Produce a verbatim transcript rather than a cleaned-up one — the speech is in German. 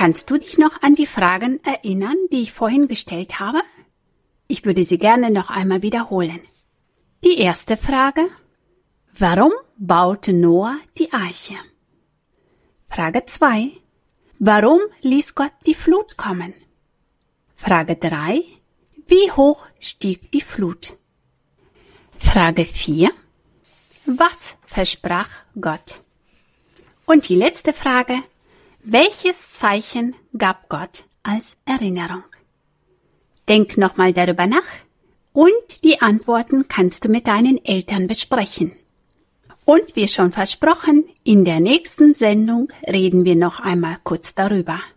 Kannst du dich noch an die Fragen erinnern, die ich vorhin gestellt habe? Ich würde sie gerne noch einmal wiederholen. Die erste Frage: Warum baute Noah die Arche? Frage zwei: Warum ließ Gott die Flut kommen? Frage drei: Wie hoch stieg die Flut? Frage vier: Was versprach Gott? Und die letzte Frage: Welches Zeichen gab Gott als Erinnerung? Denk nochmal darüber nach und die Antworten kannst du mit deinen Eltern besprechen. Und wie schon versprochen, in der nächsten Sendung reden wir noch einmal kurz darüber.